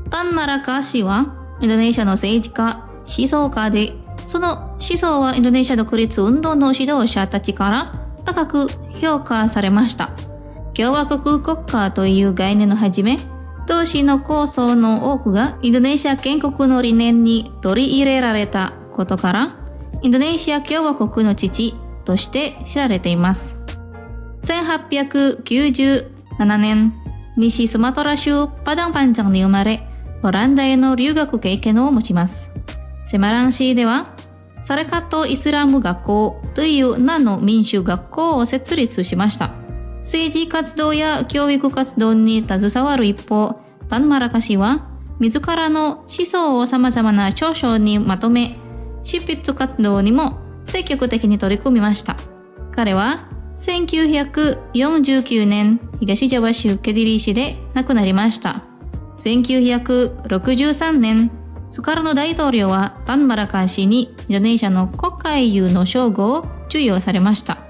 タン・マラカ氏はインドネシアの政治家、思想家で、その思想はインドネシア独立運動の指導者たちから高く評価されました。共和国国家という概念をはじめ、都市の構想の多くがインドネシア建国の理念に取り入れられたことから、インドネシア共和国の父として知られています。1897年、西スマトラ州パダンパンジャンに生まれ、オランダへの留学経験を持ちます。セマラン市では、サレカットイスラム学校という名の民主学校を設立しました。政治活動や教育活動に携わる一方、タン・マラカ氏は自らの思想を様々な著書にまとめ、執筆活動にも積極的に取り組みました。彼は1949年、東ジャワ州ケディリ市で亡くなりました。1963年、スカルノ大統領はタン・マラカ氏にインドネシアの国家英雄の称号を授与されました。